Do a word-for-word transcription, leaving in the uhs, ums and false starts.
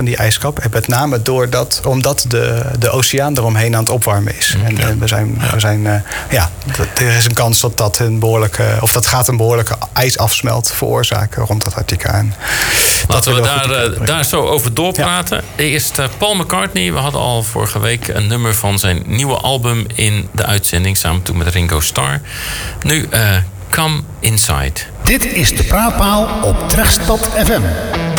die ijskap. En met name doordat, omdat de, de oceaan eromheen aan het opwarmen is. En uh, we zijn, we zijn uh, ja, er is een kans dat dat een behoorlijke, of dat gaat een behoorlijke ijsafsmelt veroorzaken rond Antarctica. En laten we daar, uh, daar zo over doorpraten. Ja. Eerst uh, Paul McCartney. We hadden al vorige week een nummer van zijn nieuwe album in de uitzending, samen toen met Ringo Starr. Nu uh, Come Inside. Dit is de Praatpaal op Trekstad F M.